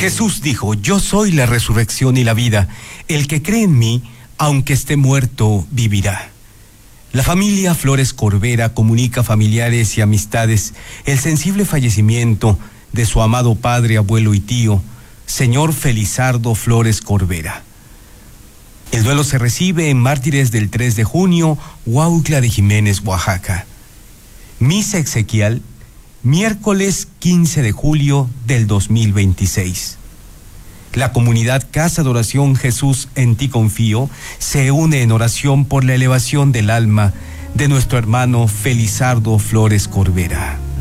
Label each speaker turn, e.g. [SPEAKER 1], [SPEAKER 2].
[SPEAKER 1] Jesús dijo: yo soy la resurrección y la vida. El que cree en mí, aunque esté muerto, vivirá. La familia Flores Corbera comunica a familiares y amistades el sensible fallecimiento de su amado padre, abuelo y tío, señor Felizardo Flores Corbera. El duelo se recibe en Mártires del 3 de junio, Huautla de Jiménez, Oaxaca. Misa exequial, miércoles 15 de julio del 2026. La comunidad Casa de Oración Jesús en Ti Confío se une en oración por la elevación del alma de nuestro hermano Felizardo Flores Corbera.